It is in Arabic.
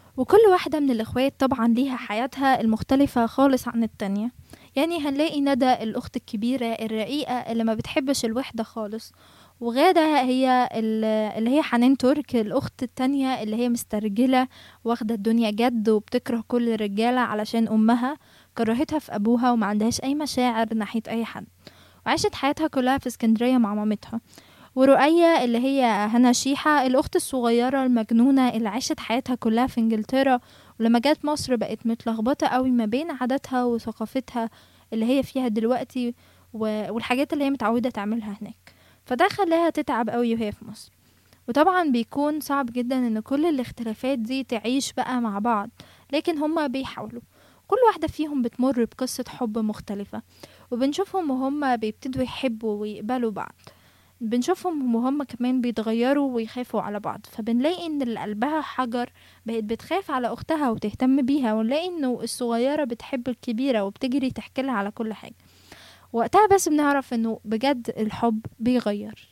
وكل واحدة من الإخوات طبعا ليها حياتها المختلفة خالص عن التانية. يعني هنلاقي ندى الأخت الكبيرة الرقيقة اللي ما بتحبش الوحدة خالص، وغادة هي اللي هي حنان ترك الأخت التانية اللي هي مسترجلة، واخدة الدنيا جد وبتكره كل الرجالة علشان أمها كرهتها في أبوها وما عندهاش أي مشاعر ناحية أي حد، وعاشت حياتها كلها في اسكندرية مع مامتها. ورؤية اللي هي هنا شيحة الأخت الصغيرة المجنونة اللي عاشت حياتها كلها في إنجلترا، ولما جت مصر بقت متلخبطة قوي ما بين عاداتها وثقافتها اللي هي فيها دلوقتي والحاجات اللي هي متعودة تعملها هناك، فده خلاها تتعب قوي وهي في مصر. وطبعا بيكون صعب جدا ان كل الاختلافات دي تعيش بقى مع بعض، لكن هما بيحاولوا. كل واحدة فيهم بتمر بقصة حب مختلفة، وبنشوفهم وهم بيبتدوا يحبوا ويقبلوا بعض، بنشوفهم وهم كمان بيتغيروا ويخافوا على بعض، فبنلاقي ان اللي قلبها حجر بقت بتخاف على اختها وتهتم بيها، ونلاقي انه الصغيرة بتحب الكبيرة وبتجري تحكي لها على كل حاجة. وقتها بس بنعرف انه بجد الحب بيغير.